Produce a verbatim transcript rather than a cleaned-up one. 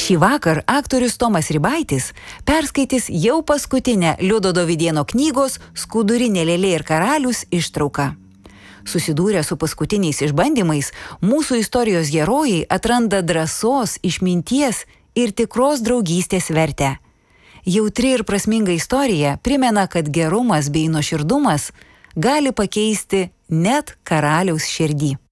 Šįvakar aktorius Tomas Ribaitis perskaitys jau paskutinę Liudo Dovydėno knygos Skudurinė lėlė ir karalius ištrauką. Susidūrę su paskutiniais išbandymais, mūsų istorijos herojai atranda drąsos, išminties ir tikros draugystės vertę. Jautri ir prasminga istorija primena, kad gerumas bei nuoširdumas gali pakeisti net karaliaus širdį.